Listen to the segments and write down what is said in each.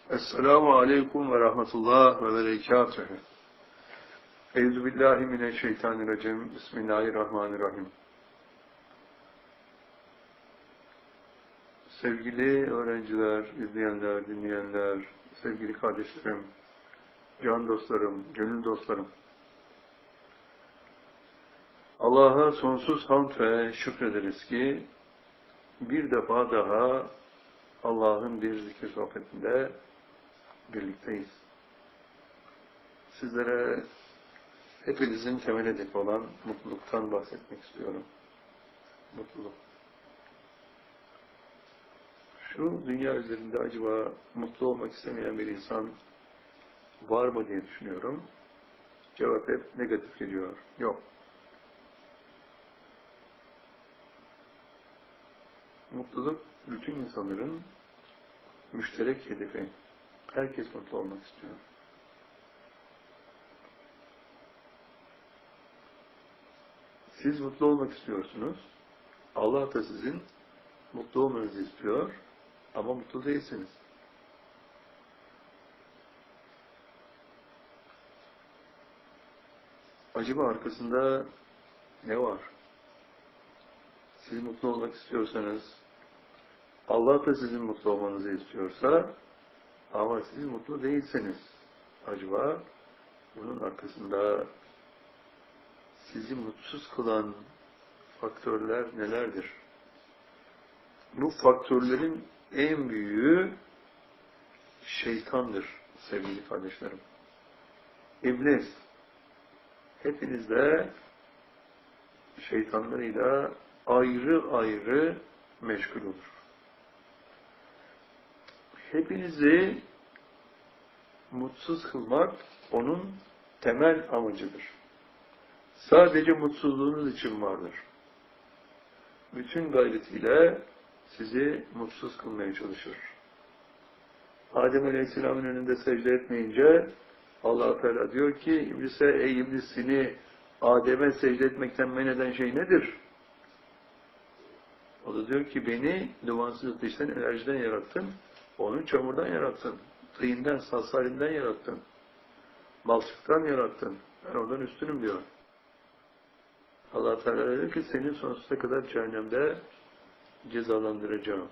Esselamu Aleyküm ve Rahmetullah ve Berekatühü. Euzubillahimineşşeytanirracim. Bismillahirrahmanirrahim. Sevgili öğrenciler, izleyenler, dinleyenler, sevgili kardeşlerim, can dostlarım, gönül dostlarım. Allah'a sonsuz hamd ve şükrederiz ki bir defa daha Allah'ın bir zikir sohbetinde birlikteyiz. Sizlere hepinizin temel hedefi olan mutluluktan bahsetmek istiyorum. Mutluluk. Şu dünya üzerinde acaba mutlu olmak istemeyen bir insan var mı diye düşünüyorum. Cevap hep negatif geliyor. Yok. Mutluluk bütün insanların müşterek hedefi. Herkes mutlu olmak istiyor. Siz mutlu olmak istiyorsunuz. Allah da sizin mutlu olmanızı istiyor ama mutlu değilsiniz. Acaba arkasında ne var? Siz mutlu olmak istiyorsanız, Allah da sizin mutlu olmanızı istiyorsa ama siz mutlu değilseniz, acaba bunun arkasında sizi mutsuz kılan faktörler nelerdir? Bu faktörlerin en büyüğü şeytandır sevgili kardeşlerim. İblis hepinizde şeytanlarıyla ayrı ayrı meşgul olur. Hepinizi mutsuz kılmak onun temel amacıdır. Sadece mutsuzluğunuz için vardır. Bütün gayretiyle sizi mutsuz kılmaya çalışır. Adem Aleyhisselam'ın önünde secde etmeyince Allah Teala diyor ki İblis'e, ey İblis, seni Adem'e secde etmekten men eden şey nedir? O da diyor ki beni dumansız ateşten, enerjiden yarattın, onu çamurdan yarattın, tıyından, salsalinden yarattın, balçıktan yarattın, ben oradan üstünüm diyor. Allah Teala diyor ki seni sonsuza kadar cehennemde cezalandıracağım.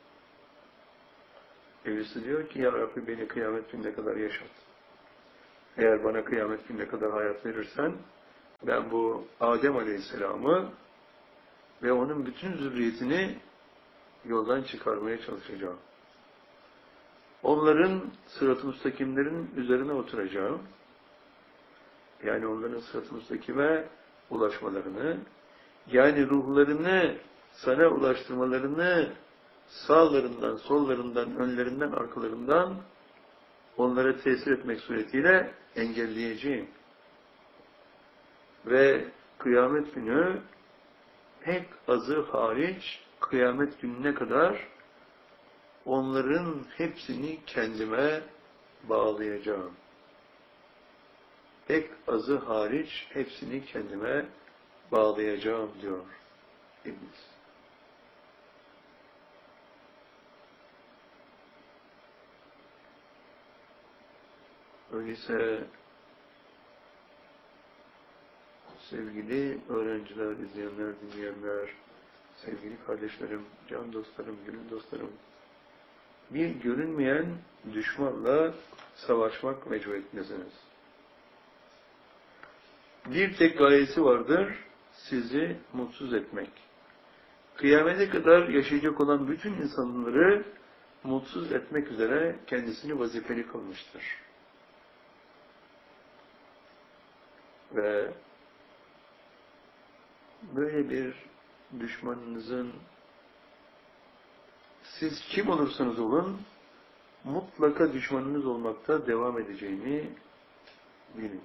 İblis diyor ki ya Rabbi beni kıyamet gününe kadar yaşat. Eğer bana kıyamet gününe kadar hayat verirsen ben bu Adem Aleyhisselam'ı ve onun bütün zürriyetini yoldan çıkarmaya çalışacağım. Onların sırat-ı müstakimlerin üzerine oturacağım. Yani onların sırat-ı müstakime ulaşmalarını, yani ruhlarını sana ulaştırmalarını sağlarından, sollarından, önlerinden, arkalarından onlara tesir etmek suretiyle engelleyeceğim. Ve kıyamet günü pek azı hariç kıyamet gününe kadar onların hepsini kendime bağlayacağım. Pek azı hariç hepsini kendime bağlayacağım diyor İblis. Öyleyse sevgili öğrenciler, izleyenler, dinleyenler, sevgili kardeşlerim, can dostlarım, gönül dostlarım, bir görünmeyen düşmanla savaşmak mecburiyetindesiniz. Bir tek gayesi vardır, sizi mutsuz etmek. Kıyamete kadar yaşayacak olan bütün insanları mutsuz etmek üzere kendisini vazifeli kılmıştır. Ve böyle bir düşmanınızın siz kim olursanız olun mutlaka düşmanınız olmakta devam edeceğini bilin.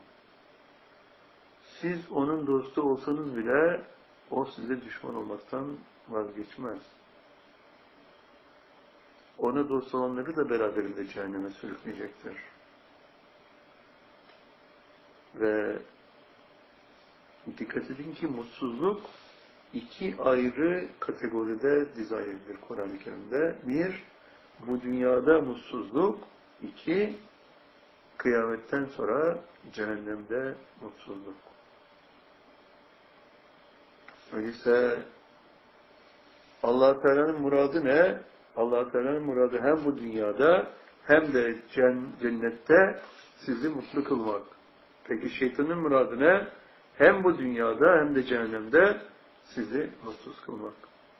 Siz onun dostu olsanız bile o size düşman olmaktan vazgeçmez. Ona dost olanları da beraberinde cehenneme sürükleyecektir. Ve dikkat edin ki mutsuzluk iki ayrı kategoride dizayn edilir Kur'an-ı Kerim'de. Bir, bu dünyada mutsuzluk, 2, kıyametten sonra cehennemde mutsuzluk. Öyleyse Allah Teala'nın muradı ne? Allah Teala'nın muradı hem bu dünyada hem de cennette sizi mutlu kılmak. Peki şeytanın muradı ne? Hem bu dünyada hem de cehennemde sizi mutsuz kılmak.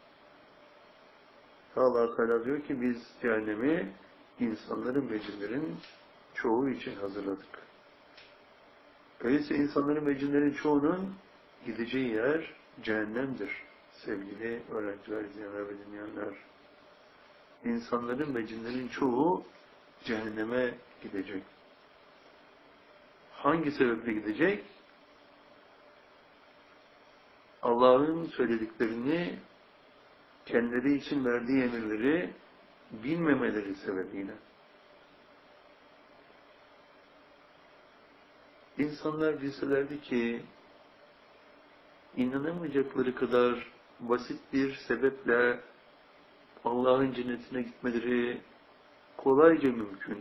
Allah Teala diyor ki biz cehennemi insanların ve cinlerin çoğu için hazırladık. Öyleyse insanların ve cinlerin çoğunun gideceği yer cehennemdir. Sevgili öğrenciler, izleyenler ve dinleyenler. İnsanların ve cinlerin çoğu cehenneme gidecek. Hangi sebeple gidecek? Allah'ın söylediklerini, kendileri için verdiği emirleri bilmemeleri sebebiyle. İnsanlar bilselerdi ki inanamayacakları kadar basit bir sebeple Allah'ın cennetine gitmeleri kolayca mümkün.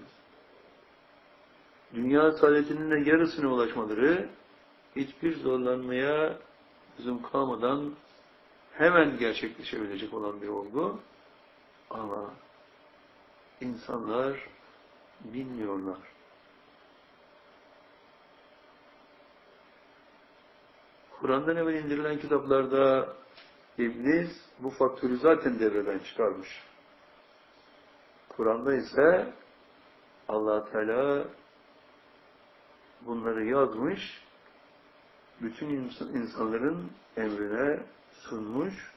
Dünya saadetinin de yarısına ulaşmaları hiçbir zorlanmaya lüzum kalmadan hemen gerçekleşebilecek olan bir olgu. Ama insanlar bilmiyorlar. Kur'an'dan evvel indirilen kitaplarda İblis bu faktörü zaten devreden çıkarmış. Kur'an'da ise Allah Teala bunları yazmış, bütün insanların emrine sunmuş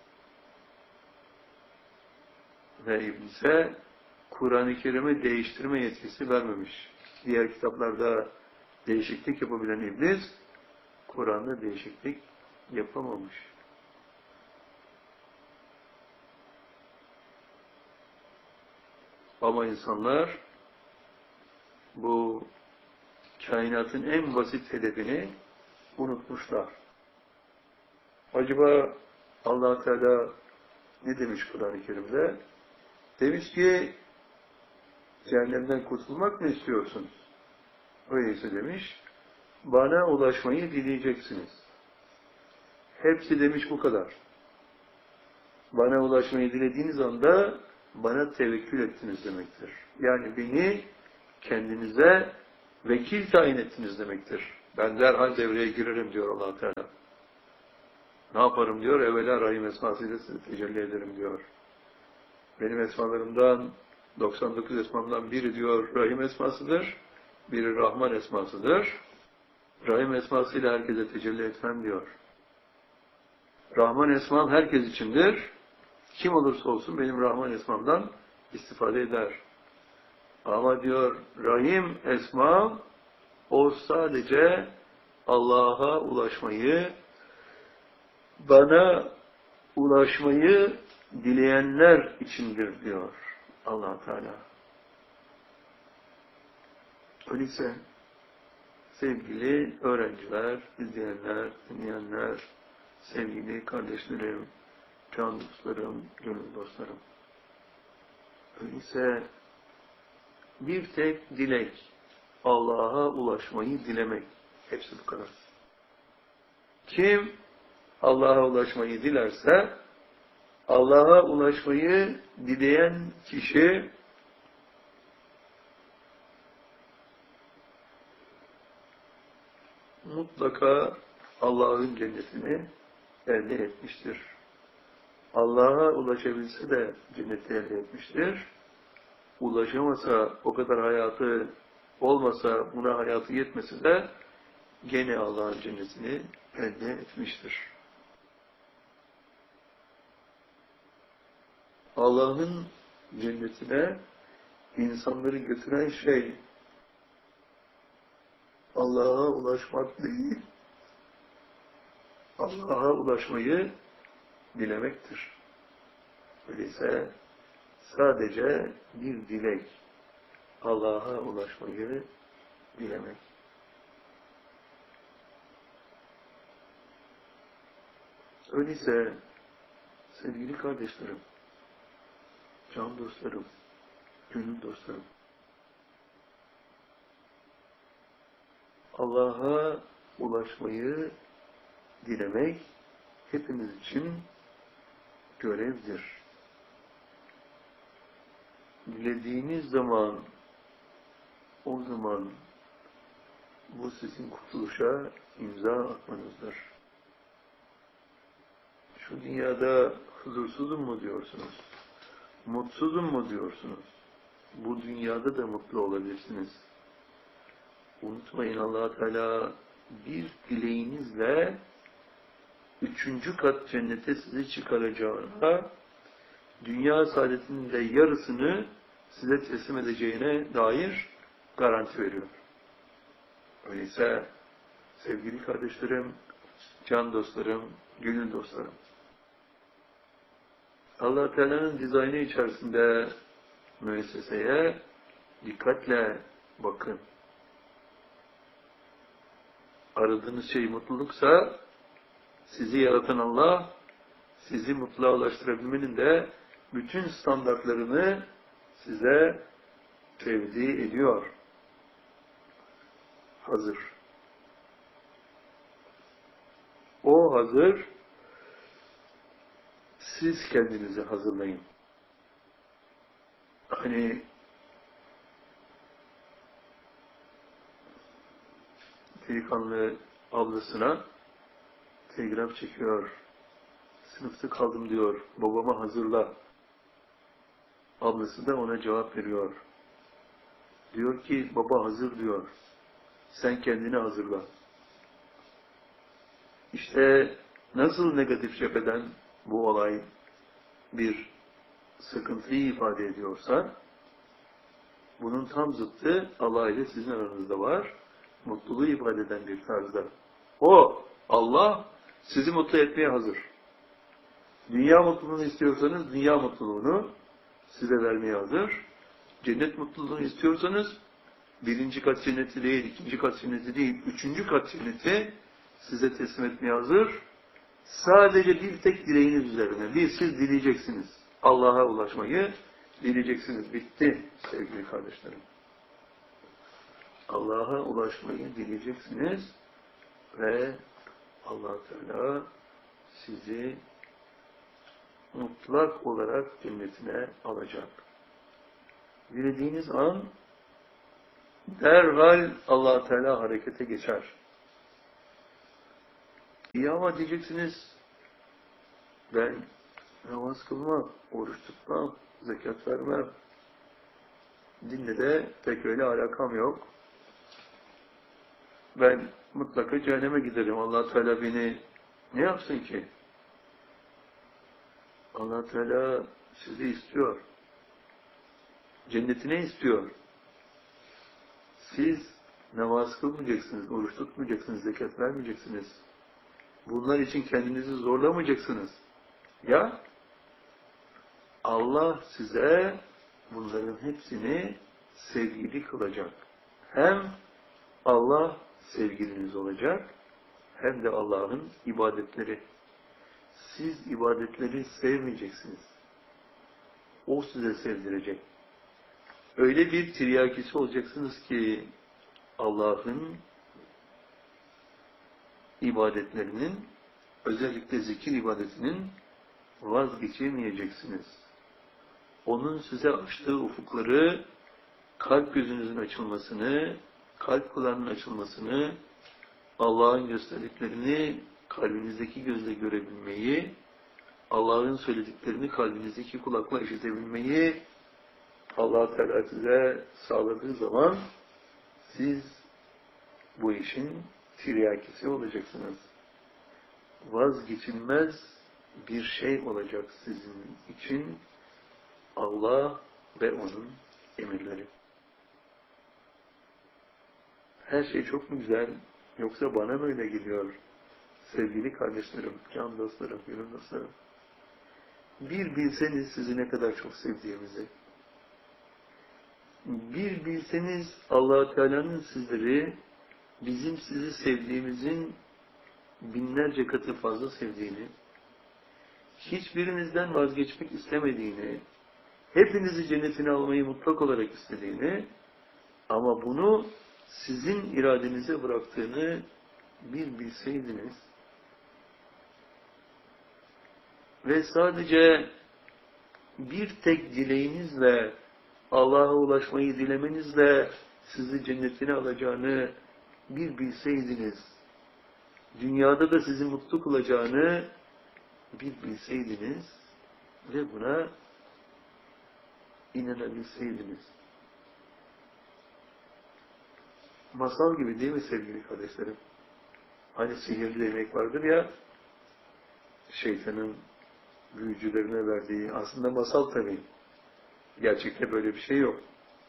ve İblis'e Kur'an-ı Kerim'i değiştirme yetkisi vermemiş. Diğer kitaplarda değişiklik yapabilen İblis, Kur'an'da değişiklik yapamamış. Ama insanlar bu kainatın en basit hedefini unutmuşlar. Acaba Allah Teala ne demiş Kur'an-ı Kerim'de? Demiş ki cehennemden kurtulmak mı istiyorsunuz? Öyleyse demiş, bana ulaşmayı dileyeceksiniz. Hepsi demiş bu kadar. Bana ulaşmayı dilediğiniz anda bana tevekkül ettiniz demektir. Yani beni kendinize vekil tayin ettiniz demektir. Ben derhal devreye girerim diyor Allah Teala. Ne yaparım diyor? Evvela Rahim esmasıyla size tecelli ederim diyor. Benim esmalarımdan 99 esmamdan biri diyor Rahim esmasıdır. Biri Rahman esmasıdır. Rahim esmasıyla herkese tecelli etmem diyor. Rahman esmam herkes içindir. Kim olursa olsun benim Rahman esmamdan istifade eder. Ama diyor Rahim esmam o sadece Allah'a ulaşmayı, bana ulaşmayı dileyenler içindir diyor Allah Teala. Öyleyse sevgili öğrenciler, izleyenler, dinleyenler, sevgili kardeşlerim, can dostlarım, gönül dostlarım. Öyleyse bir tek dilek, Allah'a ulaşmayı dilemek. Hepsi bu kadar. Kim Allah'a ulaşmayı dilerse, Allah'a ulaşmayı dileyen kişi mutlaka Allah'ın cennetini elde etmiştir. Allah'a ulaşabilse de cenneti elde etmiştir. Ulaşamasa, o kadar hayatı olmasa, buna hayatı yetmese de gene Allah'ın cennetini elde etmiştir. Allah'ın cennetine insanları götüren şey Allah'a ulaşmak değil, Allah'a ulaşmayı dilemektir. Öyleyse sadece bir dilek, Allah'a ulaşmayı dilemek. Öyleyse sevgili kardeşlerim, can dostlarım, gönül dostlarım, Allah'a ulaşmayı dilemek hepimiz için görevdir. Dilediğiniz zaman, o zaman bu sizin kurtuluşa imza atmanızdır. Şu dünyada huzursuzum mu diyorsunuz? Mutsuzum mu diyorsunuz? Bu dünyada da mutlu olabilirsiniz. Unutmayın, Allah Teala bir dileğinizle 3. kat cennete sizi çıkaracağına, dünya saadetinin de yarısını size teslim edeceğine dair garanti veriyor. Öyleyse sevgili kardeşlerim, can dostlarım, gönül dostlarım, Allah Teala'nın dizaynı içerisinde müesseseye dikkatle bakın. Aradığınız şey mutluluksa, sizi yaratan Allah, sizi mutluluğa ulaştırabilmenin de bütün standartlarını size tevdi ediyor. Hazır. O hazır, siz kendinizi hazırlayın. Hani delikanlı ablasına telgraf çekiyor. Sınıfta kaldım diyor. Babama hazırla. Ablası da ona cevap veriyor. Diyor ki baba hazır diyor. Sen kendini hazırla. İşte nasıl negatif cepheden bu olay bir sıkıntıyı ifade ediyorsa, bunun tam zıttı Allah ile sizin aranızda var. Mutluluğu ifade eden bir tarzda. O, Allah sizi mutlu etmeye hazır. Dünya mutluluğunu istiyorsanız dünya mutluluğunu size vermeye hazır. Cennet mutluluğunu istiyorsanız 1. kat cenneti değil, 2. kat cenneti değil, 3. kat cenneti size teslim etmeye hazır. Sadece bir tek dileğiniz üzerine. Siz dileyeceksiniz. Allah'a ulaşmayı dileyeceksiniz. Bitti sevgili kardeşlerim. Allah'a ulaşmayı dileyeceksiniz ve Allah Teala sizi mutlak olarak cennetine alacak. Dilediğiniz an derhal Allah Teala harekete geçer. İyi ama diyeceksiniz, ben namaz kılmam, oruç tutmam, zekat vermem. Dinle de pek öyle alakam yok. Ben mutlaka cehenneme giderim. Allah Teala beni ne yapsın ki? Allah Teala sizi istiyor. Cennetine istiyor. Siz namaz kılmayacaksınız, oruç tutmayacaksınız, zekat vermeyeceksiniz. Bunlar için kendinizi zorlamayacaksınız. Ya Allah size bunların hepsini sevgili kılacak. Hem Allah sevgiliniz olacak, hem de Allah'ın ibadetleri. Siz ibadetleri sevmeyeceksiniz. O size sevdirecek. Öyle bir tiryakisi olacaksınız ki Allah'ın ibadetlerinin, özellikle zikir ibadetinin vazgeçemeyeceksiniz. Onun size açtığı ufukları, kalp gözünüzün açılmasını, kalp kulağının açılmasını, Allah'ın gösterdiklerini kalbinizdeki gözle görebilmeyi, Allah'ın söylediklerini kalbinizdeki kulakla işitebilmeyi Allah Teala size sağladığı zaman siz bu işin tiryakisi olacaksınız. Vazgeçilmez bir şey olacak sizin için Allah ve onun emirleri. Her şey çok mu güzel, yoksa bana mı öyle geliyor? Sevgili kardeşlerim, can dostlarım, gönül dostlarım. Bir bilseniz sizi ne kadar çok sevdiğimizi, bir bilseniz Allah-u Teala'nın sizleri bizim sizi sevdiğimizin binlerce katı fazla sevdiğini, hiçbirinizden vazgeçmek istemediğini, hepinizi cennetine almayı mutlak olarak istediğini, ama bunu sizin iradenize bıraktığını bir bilseydiniz ve sadece bir tek dileğinizle, Allah'a ulaşmayı dilemenizle sizi cennetine alacağını bir bilseydiniz, dünyada da sizi mutlu kılacağını bir bilseydiniz ve buna inanabilseydiniz. Masal gibi değil mi sevgili kardeşlerim? Hani sihirli değnek vardır ya, şeytanın büyücülerine verdiği, aslında masal tabii. Gerçekte böyle bir şey yok.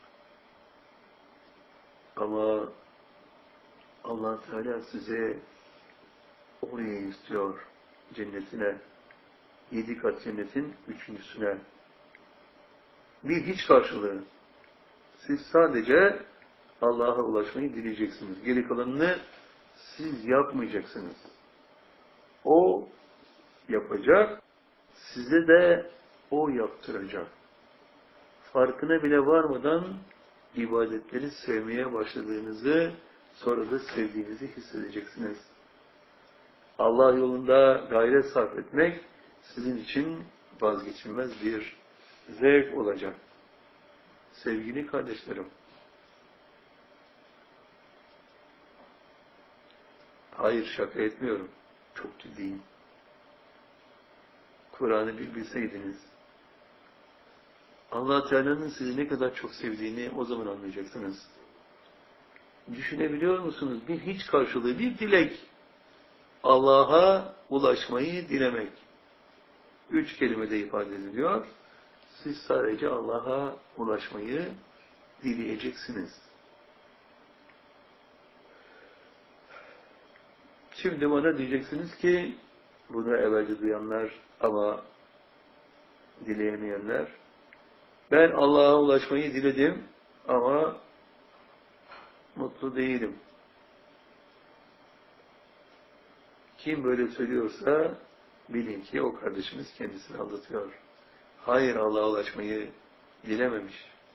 Ama Allah Teala size oraya istiyor, cennetine, 7 kat cennetin 3.'süne. Bir hiç karşılığı. Siz sadece Allah'a ulaşmayı dileyeceksiniz. Geri kalanını siz yapmayacaksınız. O yapacak, size de o yaptıracak. Farkına bile varmadan ibadetleri sevmeye başladığınızı, sonra da sevdiğinizi hissedeceksiniz. Allah yolunda gayret sarf etmek sizin için vazgeçilmez bir zevk olacak. Sevgili kardeşlerim, hayır şaka etmiyorum, çok ciddiyim. Kur'an'ı bir bilseydiniz, Allah Teala'nın sizi ne kadar çok sevdiğini o zaman anlayacaksınız. Düşünebiliyor musunuz? Bir hiç karşılığı, bir dilek. Allah'a ulaşmayı dilemek. 3 kelimede ifade ediliyor. Siz sadece Allah'a ulaşmayı dileyeceksiniz. Şimdi bana diyeceksiniz ki, bunu evvelce duyanlar ama dileyemeyenler, ben Allah'a ulaşmayı diledim ama mutlu değilim. Kim böyle söylüyorsa bilin ki o kardeşimiz kendisini aldatıyor. Hayır, Allah'a ulaşmayı dilememiş.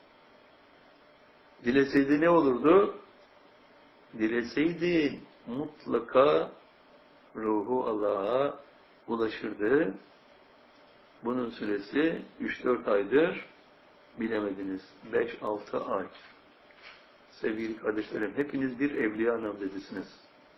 Dileseydi ne olurdu? Dileseydi mutlaka ruhu Allah'a ulaşırdı. Bunun süresi 3-4 aydır, bilemediniz. 5-6 ay. Sevgili kardeşlerim, hepiniz bir evliya namzedisiniz.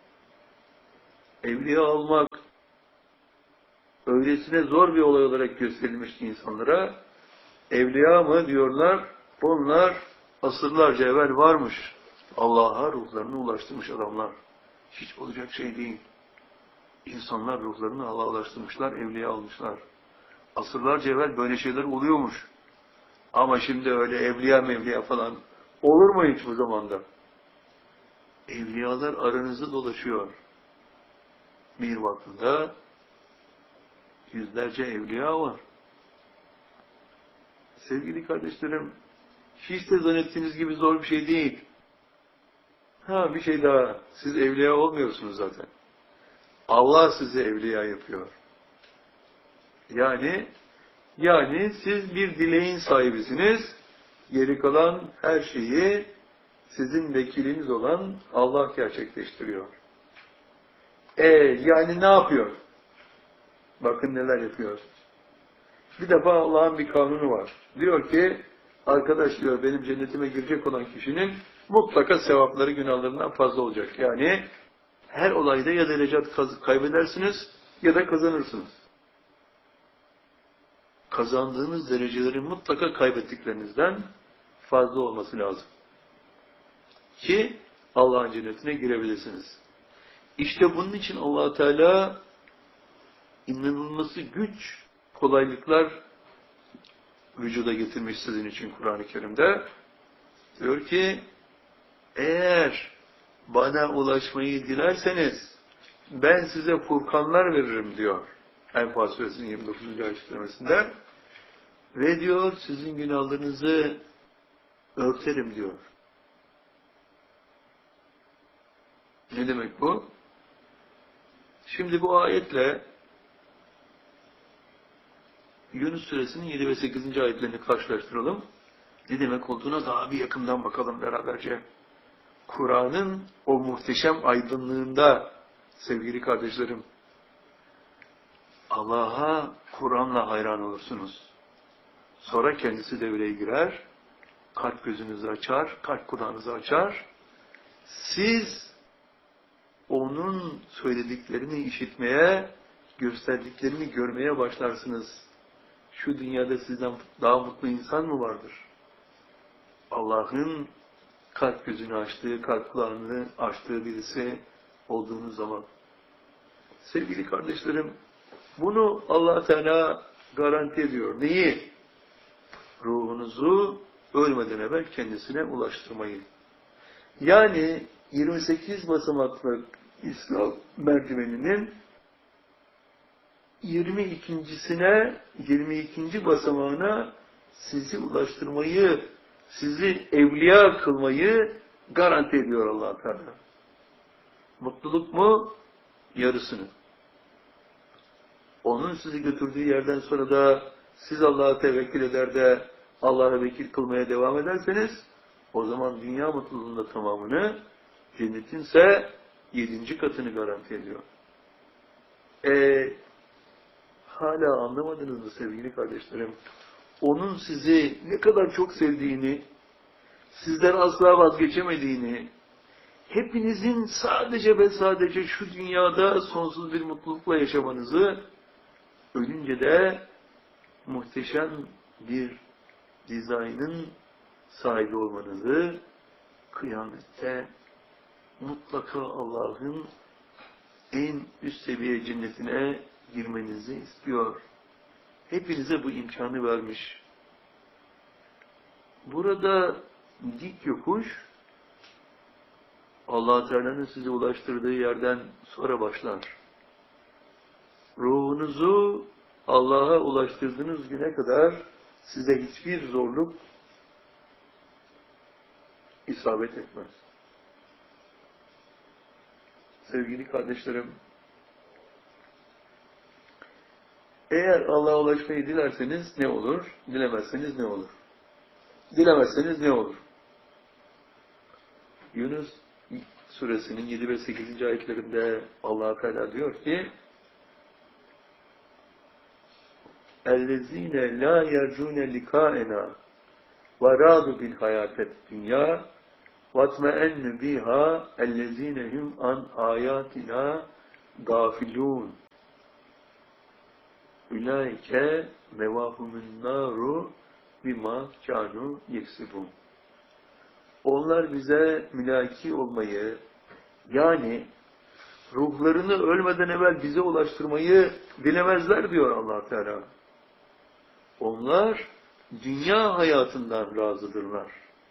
Evliya olmak öylesine zor bir olay olarak gösterilmiş ki insanlara, evliya mı diyorlar, onlar asırlarca evvel varmış. Allah'a ruhlarını ulaştırmış adamlar. Hiç olacak şey değil. İnsanlar ruhlarını Allah'a ulaştırmışlar, evliya olmuşlar. Asırlarca evvel böyle şeyler oluyormuş. Ama şimdi öyle evliya mevliya falan olur mu hiç bu zamanda? Evliyalar aranızda dolaşıyor. Bir vakıfta yüzlerce evliya var. Sevgili kardeşlerim, hiç de zannettiğiniz gibi zor bir şey değil. Bir şey daha, siz evliya olmuyorsunuz zaten. Allah sizi evliya yapıyor. Yani siz bir dileğin sahibisiniz, geri kalan her şeyi sizin vekiliniz olan Allah gerçekleştiriyor. Yani ne yapıyor? Bakın neler yapıyor. Bir defa Allah'ın bir kanunu var. Diyor ki, arkadaş diyor, benim cennetime girecek olan kişinin mutlaka sevapları günahlarından fazla olacak. Yani her olayda ya derece kaybedersiniz ya da kazanırsınız. Kazandığınız derecelerin mutlaka kaybettiklerinizden fazla olması lazım. Ki Allah'ın cennetine girebilirsiniz. İşte bunun için Allah Teala inanılması güç, kolaylıklar vücuda getirmiş sizin için Kur'an-ı Kerim'de. Diyor ki, eğer bana ulaşmayı dilerseniz ben size furkanlar veririm diyor. Enfal Suresinin 29. ayet-i ve diyor sizin günahlarınızı örterim diyor. Ne demek bu? Şimdi bu ayetle Yunus Suresinin 7 ve 8. ayetlerini karşılaştıralım. Ne demek olduğuna daha bir yakından bakalım beraberce. Kur'an'ın o muhteşem aydınlığında sevgili kardeşlerim, Allah'a Kur'an'la hayran olursunuz. Sonra kendisi devreye girer, kalp gözünüzü açar, kalp kulağınızı açar. Siz onun söylediklerini işitmeye, gösterdiklerini görmeye başlarsınız. Şu dünyada sizden daha mutlu insan mı vardır? Allah'ın kalp gözünü açtığı, kalp kulağını açtığı birisi olduğunuz zaman. Sevgili kardeşlerim, bunu Allah Teala garanti ediyor. Neyi? Ruhunuzu ölmeden evvel kendisine ulaştırmayı. Yani 28 basamaklı İslam merdiveninin 22. basamağına sizi ulaştırmayı, sizi evliya kılmayı garanti ediyor Allah Teala. Mutluluk mu? Yarısını. Onun sizi götürdüğü yerden sonra da siz Allah'a tevekkül eder de Allah'a vekil kılmaya devam ederseniz, o zaman dünya mutluluğunun da tamamını, cennetinse 7. katını garanti ediyor. Hala anlamadınız mı sevgili kardeşlerim? Onun sizi ne kadar çok sevdiğini, sizden asla vazgeçemediğini, hepinizin sadece ve sadece şu dünyada sonsuz bir mutlulukla yaşamanızı, ölünce de muhteşem bir dizaynın sahibi olmanızı, kıyamette mutlaka Allah'ın en üst seviye cennetine girmenizi istiyor. Hepinize bu imkanı vermiş. Burada dik yokuş, Allah Teala'nın size ulaştırdığı yerden sonra başlar. Ruhunuzu Allah'a ulaştırdığınız güne kadar size hiçbir zorluk isabet etmez. Sevgili kardeşlerim, eğer Allah'a ulaşmayı dilerseniz ne olur? Dilemezseniz ne olur? Dilemezseniz ne olur? Yunus suresinin 7 ve 8. ayetlerinde Allah Teala diyor ki: اَلَّذ۪ينَ لَا يَرْجُونَ لِقَاءَنَا وَرَادُوا بِالْحَيَاةِ الدُّنْيَا وَاتْمَأَنُّ بِهَا اَلَّذ۪ينَ هُمْ عَنْ آيَاتِنَا غَافِلُونَ اُولَٰئِكَ مَوَاهُمُ النَّارُ بِمَا كَانُوا يَكْسِبُونَ. Onlar bize mülaki olmayı, yani ruhlarını ölmeden evvel bize ulaştırmayı dilemezler diyor Allah Teala. Onlar dünya hayatından razıdırlar.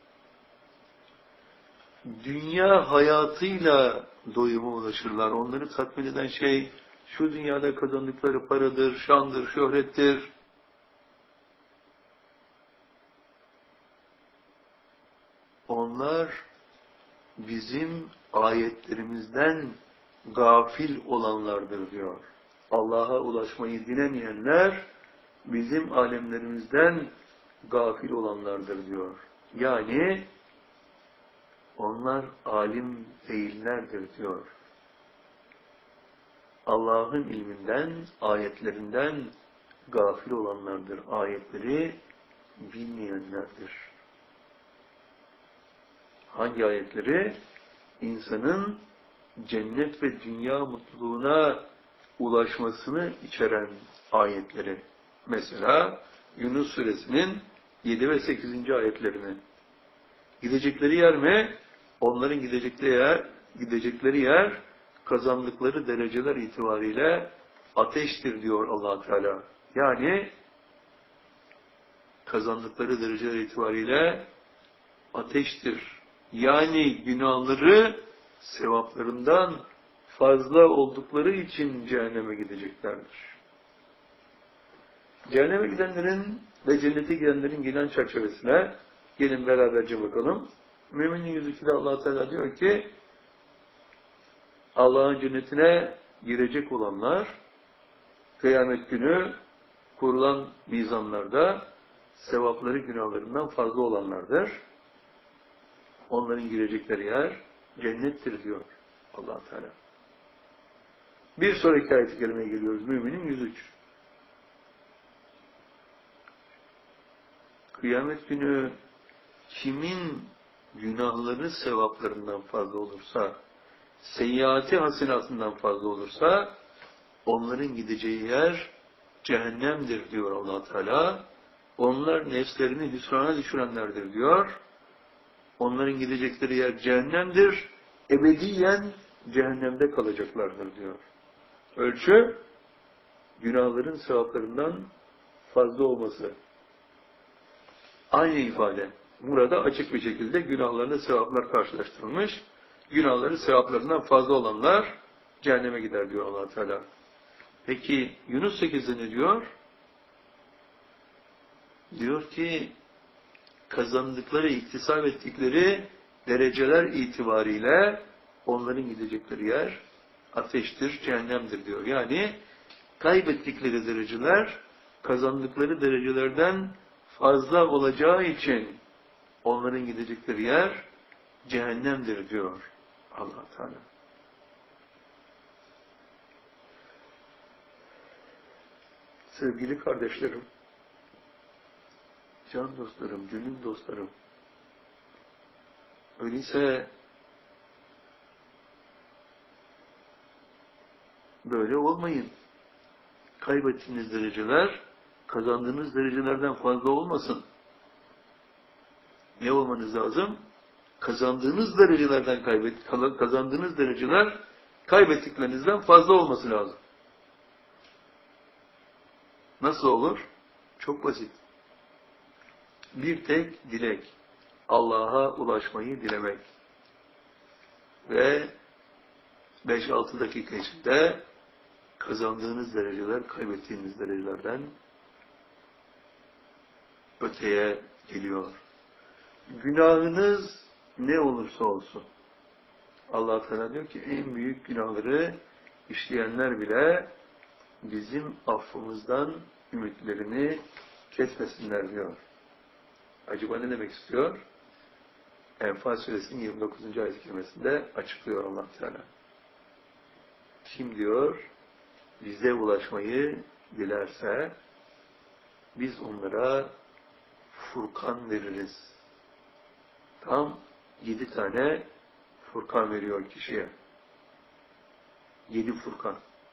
Dünya hayatıyla doyuma ulaşırlar. Onları tatmin eden şey şu dünyada kazandıkları paradır, şandır, şöhrettir. Onlar bizim ayetlerimizden gafil olanlardır diyor. Allah'a ulaşmayı dilemeyenler bizim alemlerimizden gafil olanlardır diyor. Yani onlar alim değillerdir diyor. Allah'ın ilminden, ayetlerinden gafil olanlardır. Ayetleri bilmeyenlerdir. Hangi ayetleri? İnsanın cennet ve dünya mutluluğuna ulaşmasını içeren ayetleri. Mesela Yunus suresinin 7 ve 8. ayetlerini. Gidecekleri yer mi? Onların gidecekleri yer kazandıkları dereceler itibariyle ateştir diyor Allah Teala. Yani kazandıkları dereceler itibariyle ateştir. Yani günahları sevaplarından fazla oldukları için cehenneme gideceklerdir. Cehenneme gidenlerin ve cennete gidenlerin giden çerçevesine gelin beraberce bakalım. Müminin 102'de Allah Teala diyor ki, Allah'ın cennetine girecek olanlar, kıyamet günü kurulan mizanlarda sevapları günahlarından fazla olanlardır. onların girecekleri yer cennettir diyor Allah Teala. Bir sonraki ayet-i kerimeye geliyoruz. Müminin 103. Kıyamet günü kimin günahları sevaplarından fazla olursa, seyyiati hasenatından fazla olursa, onların gideceği yer cehennemdir diyor Allah Teala. Onlar nefslerini hüsrana düşürenlerdir diyor. Onların gidecekleri yer cehennemdir. Ebediyen cehennemde kalacaklardır diyor. Ölçü, günahların sevaplarından fazla olması. Aynı ifade. Burada açık bir şekilde günahlarla sevaplar karşılaştırılmış. Günahları sevaplarından fazla olanlar cehenneme gider diyor Allah Teala. Peki Yunus 8'de ne diyor? Diyor ki kazandıkları, iktisap ettikleri dereceler itibariyle onların gidecekleri yer ateştir, cehennemdir diyor. Yani kaybettikleri dereceler kazandıkları derecelerden fazla olacağı için onların gidecekleri yer cehennemdir diyor Allah Teala. Sevgili kardeşlerim, can dostlarım, gönül dostlarım, öyleyse böyle olmayın. Kaybettiğiniz dereceler kazandığınız derecelerden fazla olmasın. Ne olmanız lazım? Kazandığınız derecelerden kazandığınız dereceler kaybettiklerinizden fazla olması lazım. Nasıl olur? Çok basit. Bir tek dilek. Allah'a ulaşmayı dilemek. Ve 5-6 dakika içinde kazandığınız dereceler kaybettiğiniz derecelerden öteye geliyor. Günahınız ne olursa olsun. Allah Teala diyor ki en büyük günahları işleyenler bile bizim affımızdan ümitlerini kesmesinler diyor. Acaba ne demek istiyor? Enfal suresinin 29. ayet-i kerimesinde açıklıyor Allah Teala. Kim diyor bize ulaşmayı dilerse biz onlara Furkan veririz. Tam 7 tane Furkan veriyor kişiye. 7 Furkan.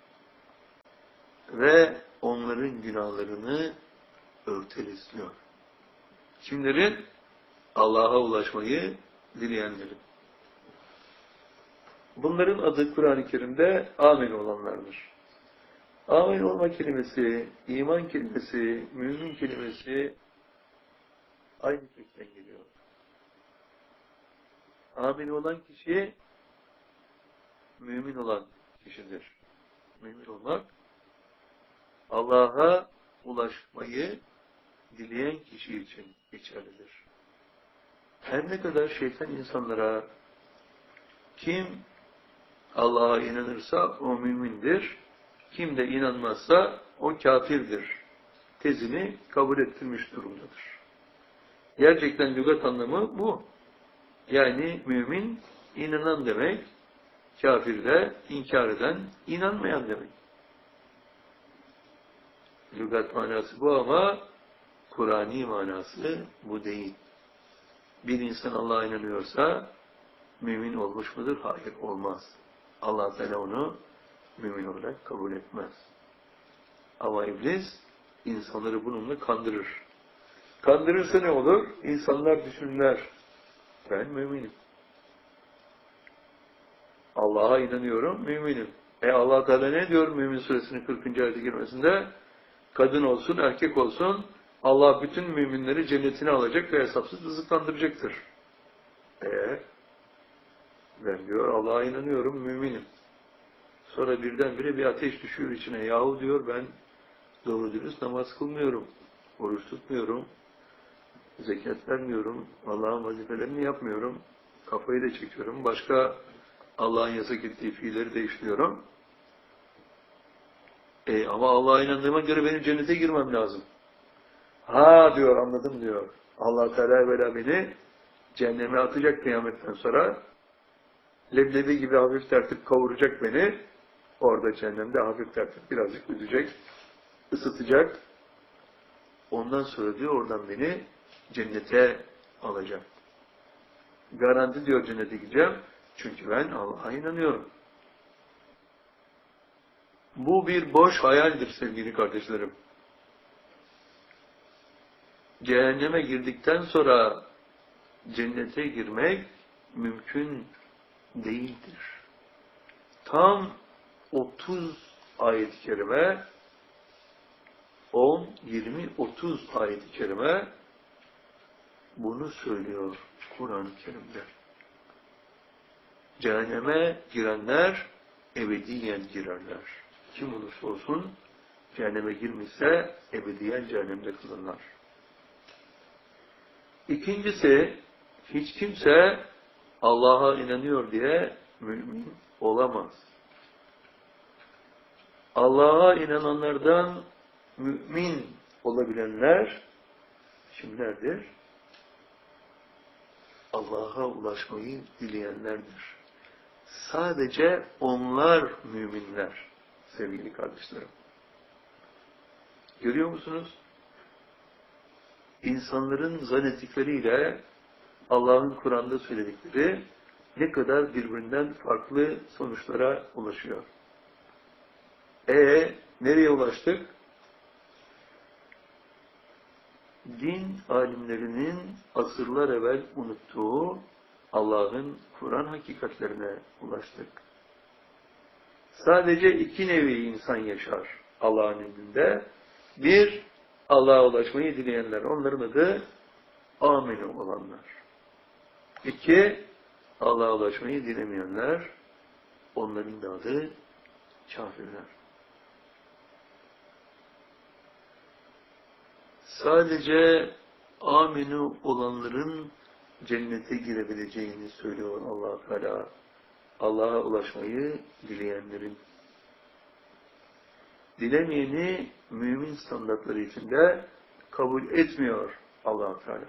Ve onların günahlarını örteriz diyor. Kimlerin? Allah'a ulaşmayı dileyenlerin. Bunların adı Kur'an-ı Kerim'de amin olanlardır. Amin olma kelimesi, iman kelimesi, mümin kelimesi aynı kökten geliyor. Amin olan kişi mümin olan kişidir. Mümin olmak Allah'a ulaşmayı dileyen kişi için geçerlidir. Her ne kadar şeytan insanlara kim Allah'a inanırsa o mümindir, kim de inanmazsa o kafirdir tezini kabul ettirmiş durumdadır. Gerçekten lügat anlamı bu. Yani mümin inanan demek, kafir de inkar eden, inanmayan demek. Lügat manası bu ama Kur'ani manası bu değil. Bir insan Allah'a inanıyorsa mümin olmuş mudur? Hayır, olmaz. Allah Teala onu mümin olarak kabul etmez. Ama iblis insanları bununla kandırır. Kandırırsa ne olur? İnsanlar düşünürler. Ben müminim. Allah'a inanıyorum, müminim. Allah Teala ne diyor Mümin Suresinin 40. ayet-i kerimesinde? Kadın olsun, erkek olsun, Allah bütün müminleri cennetine alacak ve hesapsız rızıklandıracaktır. Ben diyor Allah'a inanıyorum, müminim. Sonra birdenbire bir ateş düşüyor içine. Yahu diyor ben doğru dürüst namaz kılmıyorum, oruç tutmuyorum, zekat vermiyorum, Allah'ın vazifelerini yapmıyorum, kafayı da çekiyorum, başka Allah'ın yasak ettiği fiilleri de işliyorum. Ama Allah'a inandığıma göre benim cennete girmem lazım. Ha diyor, anladım diyor. Allah Teala evvela beni Cehenneme atacak kıyametten sonra. Leblebi gibi hafif tertip kavuracak beni. Orada cehennemde hafif tertip birazcık üzecek, ısıtacak. Ondan sonra diyor oradan beni cennete alacak. Garanti diyor cennete gideceğim. Çünkü ben Allah'a inanıyorum. Bu bir boş hayaldir sevgili kardeşlerim. Cehenneme girdikten sonra cennete girmek mümkün değildir. Tam 30 ayet-i kerime, 10, 20, 30 ayet-i kerime bunu söylüyor Kur'an-ı Kerim'de. Cehenneme girenler ebediyen girerler. Kim olursa olsun cehenneme girmişse ebediyen cehennemde kalırlar. İkincisi, hiç kimse Allah'a inanıyor diye mümin olamaz. Allah'a inananlardan mümin olabilenler kimlerdir? Allah'a ulaşmayı dileyenlerdir. Sadece onlar müminler sevgili kardeşlerim. Görüyor musunuz? İnsanların zannettikleriyle Allah'ın Kur'an'da söyledikleri ne kadar birbirinden farklı sonuçlara ulaşıyor. Nereye ulaştık? Din alimlerinin asırlar evvel unuttuğu Allah'ın Kur'an hakikatlerine ulaştık. Sadece iki nevi insan yaşar Allah'ın indinde. Bir, Allah'a ulaşmayı dileyenler. Onların adı amine olanlar. İki, Allah'a ulaşmayı dilemeyenler. Onların da adı kafirler. Sadece amine olanların cennete girebileceğini söylüyor Allah Teala. Allah'a ulaşmayı dileyenlerin. Dilemeyeni mümin standartları içinde kabul etmiyor Allah Teala.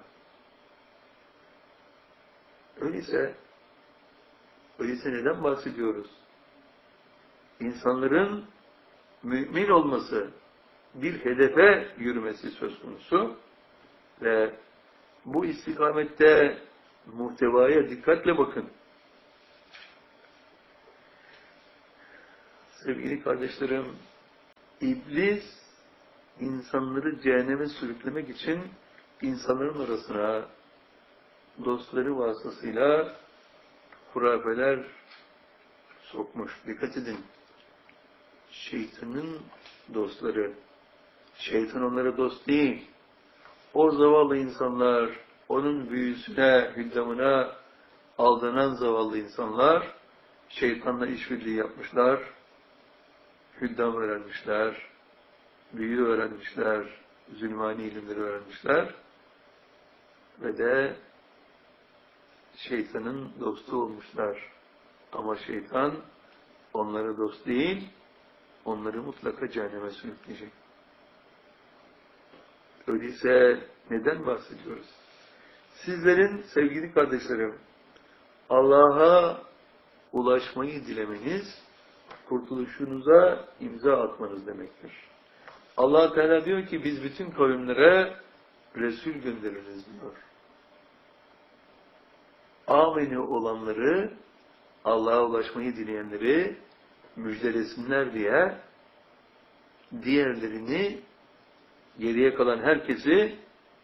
Öyleyse neden bahsediyoruz? İnsanların mümin olması, bir hedefe yürümesi söz konusu ve bu istikamette muhtevaya dikkatle bakın. Sevgili kardeşlerim, İblis insanları cehenneme sürüklemek için insanların arasına dostları vasıtasıyla hurafeler sokmuş. Dikkat edin. Şeytanın dostları. Şeytan onlara dost değil. O zavallı insanlar, onun büyüsüne, hüddamına aldanan zavallı insanlar şeytanla işbirliği yapmışlar. Hüddam öğrenmişler, büyü öğrenmişler, zulmani ilimleri öğrenmişler ve de şeytanın dostu olmuşlar. Ama şeytan onlara dost değil, onları mutlaka cehenneme sürükleyecek. Öyleyse neden bahsediyoruz? Sizlerin sevgili kardeşlerim, Allah'a ulaşmayı dilemeniz, kurtuluşunuza imza atmanız demektir. Allah Teala diyor ki biz bütün kavimlere Resul göndeririz diyor. Amine olanları, Allah'a ulaşmayı dileyenleri müjdelesinler diye diğerlerini, geriye kalan herkesi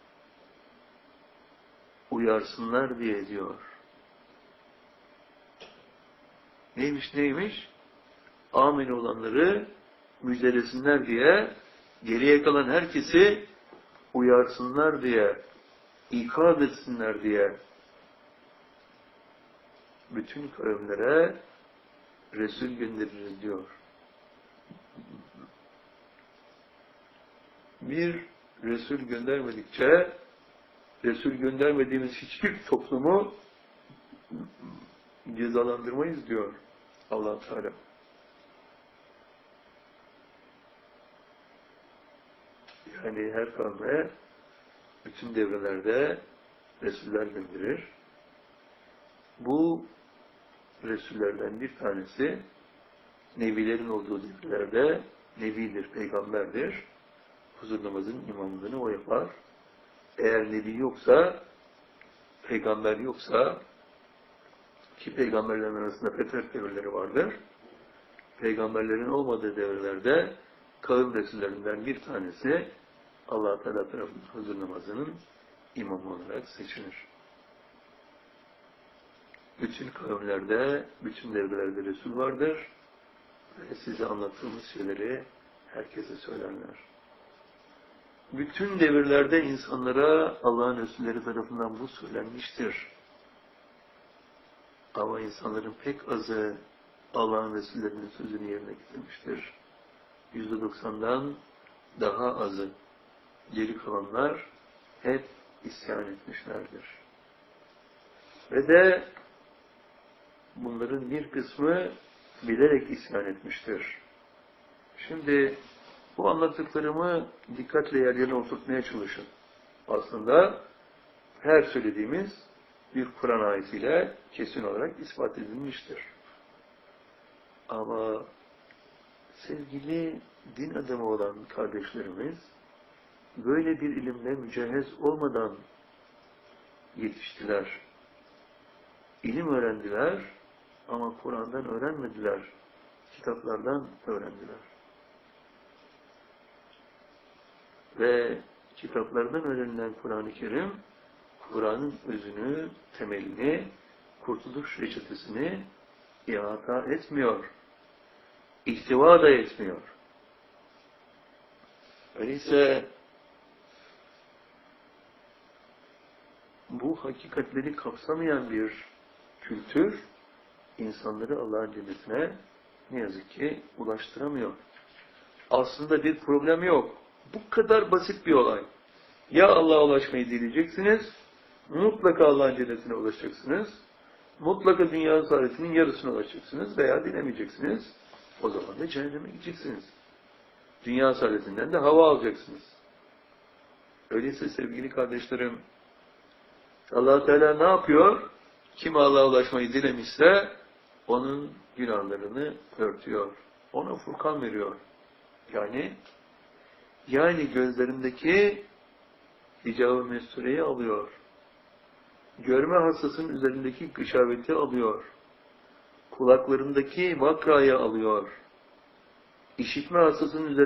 uyarsınlar diye diyor. Neymiş? Amine olanları müjdelesinler diye, geriye kalan herkesi uyarsınlar diye, ikaz etsinler diye bütün kavimlere Resul göndeririz diyor. Bir Resul göndermedikçe, Resul göndermediğimiz hiçbir toplumu cezalandırmayız diyor Allah Teala. Yani her kavme bütün devrelerde Resuller gönderir. bu Resullerden bir tanesi, Nebilerin olduğu devirlerde Nebidir, peygamberdir. Huzur namazının imamlığını o yapar. Eğer Nebi yoksa, peygamber yoksa, ki peygamberlerin arasında fetret devirleri vardır, peygamberlerin olmadığı devirlerde kavim Resullerinden bir tanesi Allah-u Teala tarafından huzur namazının imamı olarak seçilir. Bütün kavimlerde, bütün devirlerde Resul vardır ve size anlattığımız şeyleri herkese söylerler. Bütün devirlerde insanlara Allah'ın Resulleri tarafından bu söylenmiştir. Ama insanların pek azı Allah'ın Resullerinin sözünü yerine getirmiştir. %90'dan daha azı, geri kalanlar hep isyan etmişlerdir. Ve de bunların bir kısmı bilerek isyan etmiştir. Şimdi bu anlattıklarımı dikkatle yerlerine oturtmaya çalışın. Aslında her söylediğimiz bir Kur'an ayetiyle kesin olarak ispat edilmiştir. Ama sevgili din adamı olan kardeşlerimiz böyle bir ilimle mücehhez olmadan yetiştiler. İlim öğrendiler ama Kur'an'dan öğrenmediler. Kitaplardan öğrendiler. Ve kitaplardan öğrenilen Kur'an-ı Kerim, Kur'an'ın özünü, temelini, kurtuluş reçetesini ihata etmiyor. İhtiva da etmiyor. Öyleyse bu hakikatleri kapsamayan bir kültür insanları Allah'ın cennetine ne yazık ki ulaştıramıyor. Aslında bir problem yok. Bu kadar basit bir olay. Ya Allah'a ulaşmayı dileyeceksiniz, mutlaka Allah'ın cennetine ulaşacaksınız, mutlaka dünya saadetinin yarısına ulaşacaksınız veya dilemeyeceksiniz. O zaman da cehenneme gideceksiniz. Dünya saadetinden de hava alacaksınız. Öyleyse sevgili kardeşlerim, Allah-u Teala ne yapıyor? Kim Allah'a ulaşmayı dilemişse onun günahlarını örtüyor. Ona Furkan veriyor. Yani gözlerindeki hicab-ı mestureyi alıyor. Görme hastasının üzerindeki gışaveti alıyor. Kulaklarındaki vakrayı alıyor. İşitme hastasının üzerindeki